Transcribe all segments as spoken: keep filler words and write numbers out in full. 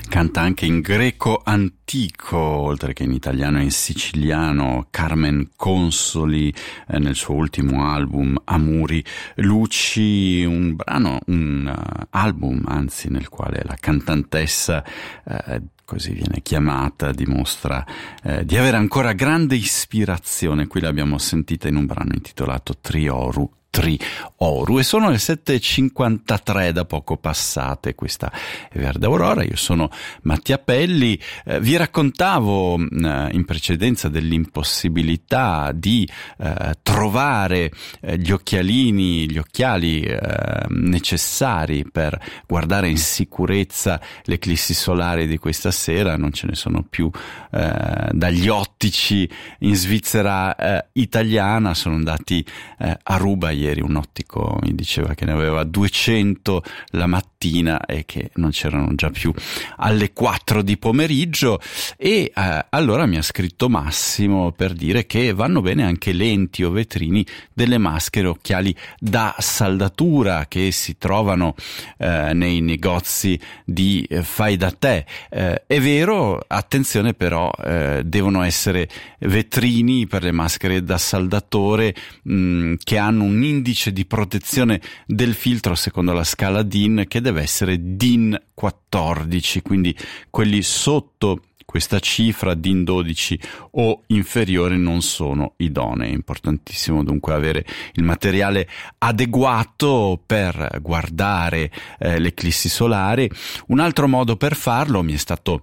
Canta anche in greco antico, oltre che in italiano e in siciliano, Carmen Consoli eh, nel suo ultimo album Amuri Luci, un brano, un uh, album anzi nel quale la cantantessa, eh, così viene chiamata, dimostra eh, di avere ancora grande ispirazione. Qui l'abbiamo sentita in un brano intitolato Trioru Tri Oru, e sono le sette e cinquantatré, da poco passate. Questa è Verde Aurora, io sono Mattia Pelli. Eh, vi raccontavo eh, in precedenza dell'impossibilità di eh, trovare eh, gli occhialini, gli occhiali eh, necessari per guardare in sicurezza l'eclissi solare di questa sera. Non ce ne sono più eh, dagli ottici in Svizzera eh, italiana, sono andati eh, a Ruba. Ieri un ottico mi diceva che ne aveva duecento la mattina e che non c'erano già più alle quattro di pomeriggio, e eh, allora mi ha scritto Massimo per dire che vanno bene anche lenti o vetrini delle maschere occhiali da saldatura che si trovano eh, nei negozi di eh, fai da te. Eh, è vero, attenzione però, eh, devono essere vetrini per le maschere da saldatore mh, che hanno un indice di protezione del filtro secondo la scala D I N che deve essere D I N quattordici, quindi quelli sotto questa cifra D I N dodici o inferiore non sono idonei. È importantissimo dunque avere il materiale adeguato per guardare eh, l'eclissi solare. Un altro modo per farlo mi è stato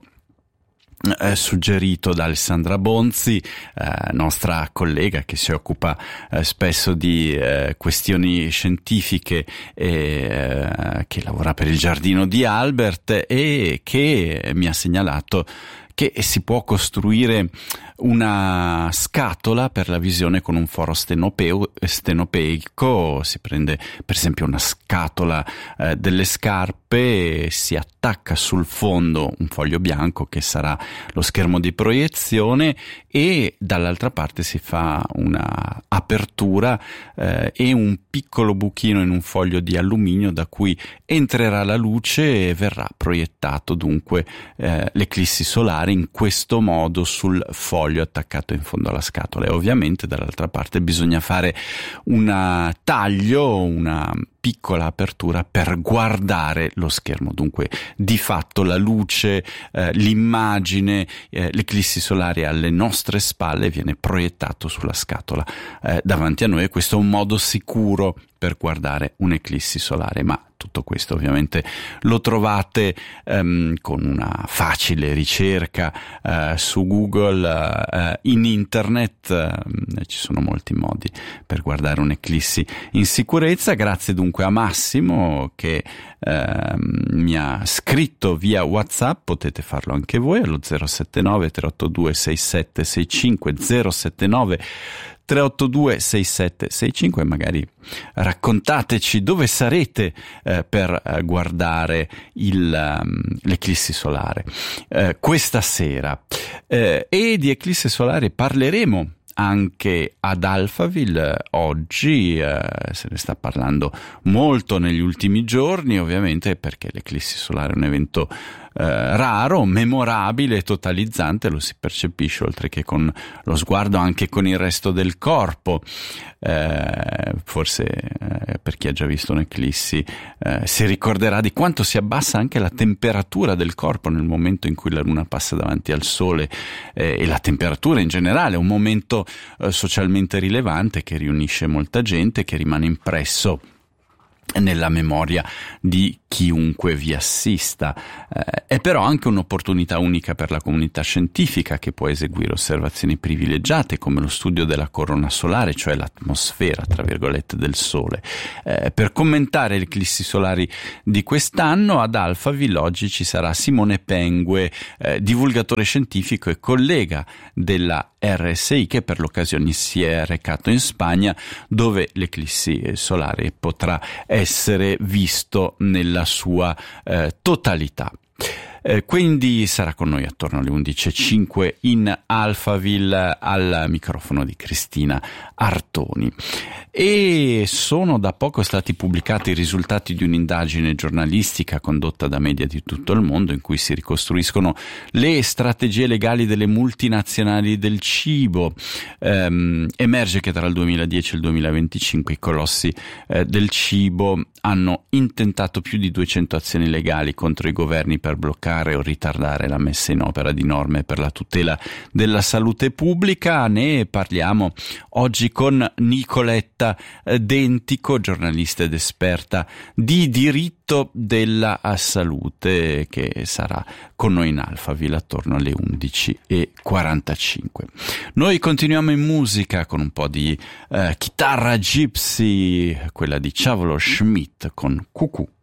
Eh, suggerito da Alessandra Bonzi, eh, nostra collega che si occupa eh, spesso di eh, questioni scientifiche e eh, che lavora per il giardino di Albert, e che mi ha segnalato che si può costruire una scatola per la visione con un foro stenopeo, stenopeico. Si prende per esempio una scatola eh, delle scarpe, si attacca sul fondo un foglio bianco che sarà lo schermo di proiezione, e dall'altra parte si fa una apertura eh, e un piccolo buchino in un foglio di alluminio da cui entrerà la luce e verrà proiettato dunque eh, l'eclissi solare in questo modo sul foglio attaccato in fondo alla scatola. E ovviamente dall'altra parte bisogna fare un taglio, una piccola apertura per guardare lo schermo. Dunque di fatto la luce, eh, l'immagine, eh, l'eclissi solare alle nostre spalle viene proiettato sulla scatola eh, davanti a noi, e questo è un modo sicuro per guardare un'eclissi solare. Ma tutto questo ovviamente lo trovate um, con una facile ricerca uh, su Google, uh, in internet. Uh, ci sono molti modi per guardare un'eclissi in sicurezza. Grazie dunque a Massimo che uh, mi ha scritto via WhatsApp. Potete farlo anche voi allo zero sette nove tre otto due sei sette sei cinque, zero sette nove tre otto due sei sette sei cinque, e magari raccontateci dove sarete eh, per eh, guardare il, um, l'eclissi solare eh, questa sera. Eh, e di eclissi solare parleremo anche ad Alphaville oggi, eh, se ne sta parlando molto negli ultimi giorni, ovviamente perché l'eclissi solare è un evento eh, raro, memorabile, totalizzante. Lo si percepisce oltre che con lo sguardo anche con il resto del corpo. Eh, forse eh, per chi ha già visto un'eclissi eh, si ricorderà di quanto si abbassa anche la temperatura del corpo nel momento in cui la luna passa davanti al sole, eh, e la temperatura in generale è un momento eh, socialmente rilevante che riunisce molta gente, che rimane impresso nella memoria di chiunque vi assista. Eh, è però anche un'opportunità unica per la comunità scientifica, che può eseguire osservazioni privilegiate come lo studio della corona solare, cioè l'atmosfera tra virgolette del Sole. Eh, per commentare le eclissi solari di quest'anno ad Alphaville oggi ci sarà Simone Pengue, eh, divulgatore scientifico e collega della R S I, che per l'occasione si è recato in Spagna, dove l'eclissi solare potrà essere visto nella sua eh, totalità. Eh, quindi sarà con noi attorno alle undici e cinque in Alphaville, al microfono di Cristina Artoni. E sono da poco stati pubblicati i risultati di un'indagine giornalistica condotta da media di tutto il mondo, in cui si ricostruiscono le strategie legali delle multinazionali del cibo. Ehm, emerge che tra il duemiladieci e il duemilaventicinque i colossi eh, del cibo hanno intentato più di duecento azioni legali contro i governi per bloccare o ritardare la messa in opera di norme per la tutela della salute pubblica. Ne parliamo oggi con Nicoletta Dentico, giornalista ed esperta di diritto della salute, che sarà con noi in Alphaville attorno alle undici e quarantacinque. Noi continuiamo in musica con un po' di eh, chitarra gypsy, quella di Chavolo Schmidt con Cucù.